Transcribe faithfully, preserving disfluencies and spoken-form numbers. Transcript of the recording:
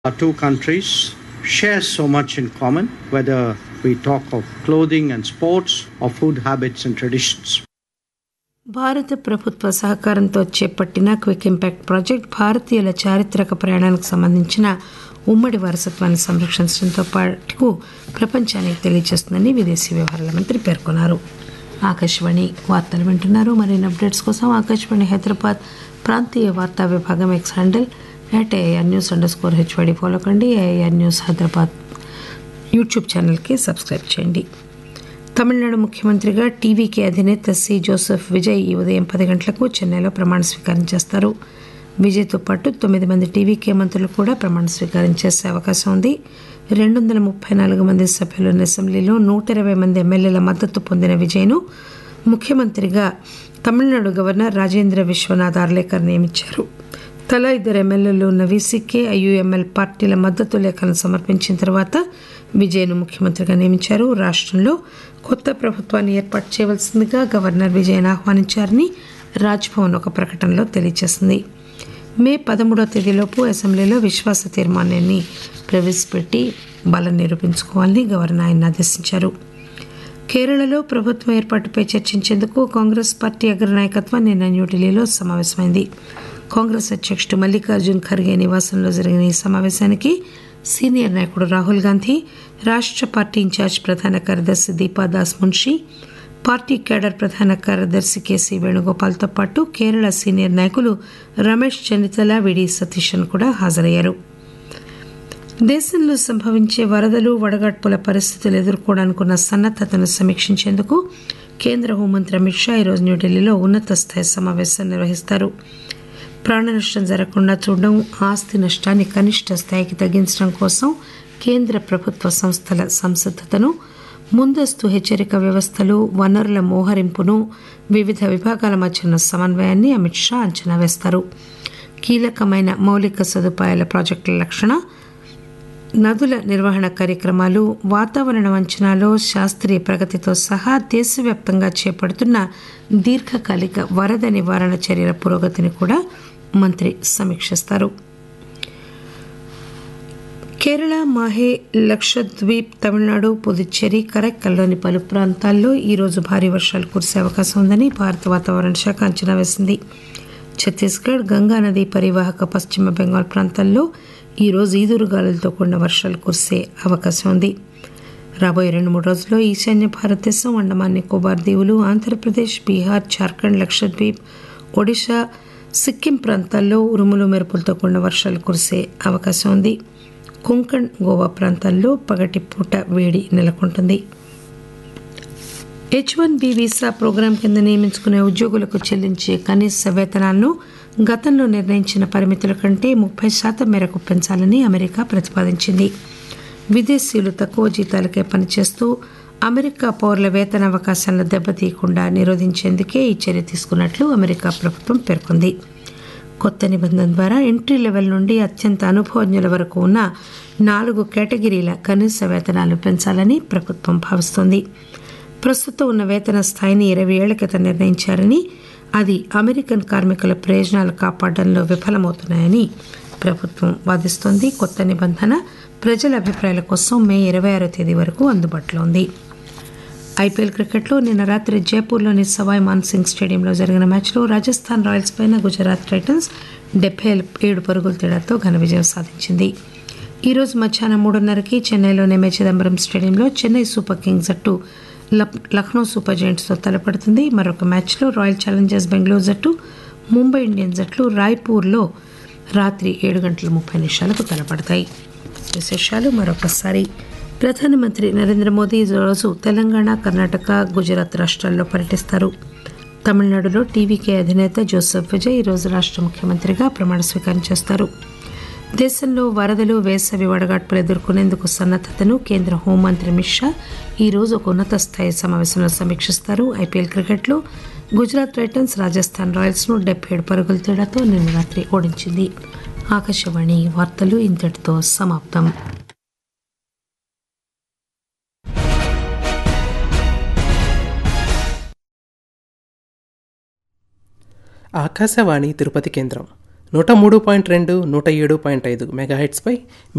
Our two countries share so much in common, whether we talk of clothing and sports or food habits and traditions. భారత ప్రభుత్వ సహకారంతో చేపట్టిన quick impact project భారతీయుల చారిత్రక ప్రయాణానికి సంబంధించిన ఉమ్మడి వారసత్వాన్ని సంరక్షించడంతో పాటు ప్రపంచానికి తెలియజేస్తుందని విదేశీ వ్యవహారాల మంత్రి పేర్కొన్నారు. ఆకాశవాణి వార్తలు వింటున్నారు. మరిన్ని అప్డేట్స్ కోసం ఆకాశవాణి హైదరాబాద్ ప్రాంతీయ వార్తా విభాగం X handle at AR news under score HYD follow కండి. ఏఆర్ న్యూస్ హైదరాబాద్ యూట్యూబ్ ఛానల్కి సబ్స్క్రైబ్ చేయండి. తమిళనాడు ముఖ్యమంత్రిగా టీవీకే అధినేత సి జోసెఫ్ విజయ్ ఈ ఉదయం పది గంటలకు చెన్నైలో ప్రమాణ స్వీకారం చేస్తారు. విజయ్తో పాటు తొమ్మిది మంది టీవీకే మంత్రులు కూడా ప్రమాణ స్వీకారం చేసే అవకాశం ఉంది. రెండు వందల ముప్పై నాలుగు మంది సభ్యులున్న అసెంబ్లీలో నూట ఇరవై మంది ఎమ్మెల్యేల మద్దతు పొందిన విజయ్ను ముఖ్యమంత్రిగా తమిళనాడు గవర్నర్ రాజేంద్ర విశ్వనాథ్ ఆర్లేకర్ నియమించారు. తలా ఇద్దరు ఎమ్మెల్యేలు ఉన్న వీసీకే, ఐయూఎంఎల్ పార్టీల మద్దతు లేఖలను సమర్పించిన తర్వాత విజయ్ను ముఖ్యమంత్రిగా నియమించారు. రాష్ట్రంలో కొత్త ప్రభుత్వాన్ని ఏర్పాటు చేయవలసిందిగా గవర్నర్ విజయ్ను ఆహ్వానించారని రాజ్భవన్ ఒక ప్రకటనలో తెలియజేసింది. మే పదమూడవ తేదీలోపు అసెంబ్లీలో విశ్వాస తీర్మానాన్ని ప్రవేశపెట్టి బలం నిరూపించుకోవాలని గవర్నర్ ఆయన ఆదేశించారు. కేరళలో ప్రభుత్వం ఏర్పాటుపై చర్చించేందుకు కాంగ్రెస్ పార్టీ అగ్రనాయకత్వం నిన్న న్యూఢిల్లీలో సమావేశమైంది. కాంగ్రెస్ అధ్యక్షుడు మల్లికార్జున్ ఖర్గే నివాసంలో జరిగిన ఈ సమావేశానికి సీనియర్ నాయకుడు రాహుల్ గాంధీ, రాష్ట్ర పార్టీ ఇన్ఛార్జ్ ప్రధాన కార్యదర్శి దీపాదాస్ మున్షి, పార్టీ కేడర్ ప్రధాన కార్యదర్శి కేసీ వేణుగోపాల్తో పాటు కేరళ సీనియర్ నాయకులు రమేష్ చెన్నితల, విడి సతీశన్ కూడా హాజరయ్యారు. దేశంలో సంభవించే వరదలు, వడగాడ్పుల పరిస్థితులు ఎదుర్కోవడానికున్న సన్నద్దతను సమీక్షించేందుకు కేంద్ర హోంమంత్రి అమిత్ షా ఈరోజు న్యూఢిల్లీలో ఉన్నత స్థాయి సమావేశం నిర్వహిస్తారు. ప్రాణ నష్టం జరగకుండా చూడడం, ఆస్తి నష్టాన్ని కనిష్ట స్థాయికి తగ్గించడం కోసం కేంద్ర ప్రభుత్వ సంస్థల సంసిద్ధతను, ముందస్తు హెచ్చరిక వ్యవస్థలు, వనరుల మోహరింపును, వివిధ విభాగాల మధ్య సమన్వయాన్ని అమిత్ షా అంచనా వేస్తారు. కీలకమైన మౌలిక సదుపాయాల ప్రాజెక్టుల రక్షణ, నదుల నిర్వహణ కార్యక్రమాలు, వాతావరణ అంచనాలో శాస్త్రీయ ప్రగతితో సహా దేశవ్యాప్తంగా చేపడుతున్న దీర్ఘకాలిక వరద నివారణ చర్యల పురోగతిని కూడా మంత్రి సమీక్షిస్తారు. కేరళ, మాహే, లక్షద్వీప్, తమిళనాడు, పుదుచ్చేరి, కరైక్కల్లోని పలు ప్రాంతాల్లో ఈరోజు భారీ వర్షాలు కురిసే అవకాశం ఉందని భారత వాతావరణ శాఖ అంచనా వేసింది. ఛత్తీస్గఢ్, గంగానది పరివాహక పశ్చిమ బెంగాల్ ప్రాంతాల్లో ఈరోజు ఈదురుగాలులతో కూడిన వర్షాలు కురిసే అవకాశం ఉంది. రాబోయే రెండు మూడు రోజుల్లో ఈశాన్య భారతదేశం, అండమాన్ నికోబార్ దీవులు, ఆంధ్రప్రదేశ్, బీహార్, జార్ఖండ్, లక్షద్వీప్, ఒడిశా, సిక్కిం ప్రాంతాల్లో ఉరుములు మెరుపులతో కూడిన వర్షాలు కురిసే అవకాశం ఉంది. కొంకణ్, గోవా ప్రాంతాల్లో పగటిపూట వేడి నెలకొంటుంది. H one B visa programme కింద నియమించుకునే ఉద్యోగులకు చెల్లించే కనీస వేతనాలను గతంలో నిర్ణయించిన పరిమితుల కంటే ముప్పై శాతం మేరకు పెంచాలని అమెరికా ప్రతిపాదించింది. విదేశీయులు తక్కువ జీతాలకే పనిచేస్తూ అమెరికా పౌరుల వేతన అవకాశాలను దెబ్బతీయకుండా నిరోధించేందుకే ఈ చర్య తీసుకున్నట్లు అమెరికా ప్రభుత్వం పేర్కొంది. కొత్త నిబంధన ద్వారా ఎంట్రీ లెవెల్ నుండి అత్యంత అనుభవజ్ఞుల వరకు ఉన్న నాలుగు కేటగిరీల కనీస వేతనాలు పెంచాలని ప్రభుత్వం భావిస్తోంది. ప్రస్తుతం ఉన్న వేతన స్థాయిని ఇరవై ఏళ్ల క్రితం నిర్ణయించారని, అది అమెరికన్ కార్మికుల ప్రయోజనాలు కాపాడడంలో విఫలమవుతున్నాయని ప్రభుత్వం వాదిస్తోంది. కొత్త నిబంధన ప్రజల అభిప్రాయాల కోసం మే ఇరవై ఆరో తేదీ వరకు అందుబాటులో ఉంది. ఐపీఎల్ క్రికెట్లో నిన్న రాత్రి జైపూర్లోని సవాయ్ మాన్సింగ్ స్టేడియంలో జరిగిన మ్యాచ్లో రాజస్థాన్ రాయల్స్ పైన గుజరాత్ టైటన్స్ డెబ్బై ఏడు పరుగుల తేడాతో ఘన విజయం సాధించింది. ఈరోజు మధ్యాహ్నం మూడున్నరకి చెన్నైలోని ఎంఏ చిదంబరం స్టేడియంలో చెన్నై సూపర్ కింగ్స్ జట్టు లక్నో సూపర్ జైంట్స్తో తలపడుతుంది. మరొక మ్యాచ్లో రాయల్ ఛాలెంజర్స్ బెంగళూరు జట్టు ముంబై ఇండియన్స్ జట్లు రాయ్పూర్లో రాత్రి ఏడు గంటల ముప్పై నిమిషాలకు తలపడతాయి. విశేషాలు మరొకసారి. ప్రధానమంత్రి నరేంద్ర మోదీ ఈరోజు తెలంగాణ, కర్ణాటక, గుజరాత్ రాష్ట్రాల్లో పర్యటిస్తారు. తమిళనాడులో టీవీకే అధినేత జోసెఫ్ విజయ్ ఈరోజు రాష్ట్ర ముఖ్యమంత్రిగా ప్రమాణ స్వీకారం చేస్తారు. దేశంలో వరదలు, వేసవి వడగాడ్పులు ఎదుర్కొనేందుకు సన్నద్దతను కేంద్ర హోంమంత్రి అమిత్ షా ఈరోజు ఒక ఉన్నత స్థాయి సమావేశంలో సమీక్షిస్తారు. ఐపీఎల్ క్రికెట్లో గుజరాత్ టైటన్స్ రాజస్థాన్ రాయల్స్ను డెబ్బై ఏడు పరుగుల తేడాతో నిన్న రాత్రి ఓడించింది. ఆకాశవాణి వార్తలు ఇంతటితో సమాప్తం. ఆకాశవాణి తిరుపతి కేంద్రం నూట మూడు పాయింట్ రెండు నూట ఏడు పాయింట్ ఐదు మెగాహెట్స్పై